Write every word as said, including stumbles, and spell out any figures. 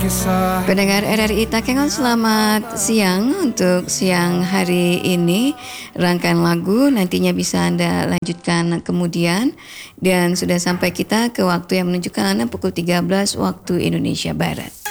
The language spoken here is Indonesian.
kisah. Pendengar R R I Takengon, selamat siang. Untuk siang hari ini, rangkaian lagu nantinya bisa Anda lanjutkan kemudian. Dan sudah sampai kita ke waktu yang menunjukkan Anda pukul tiga belas waktu Indonesia Barat.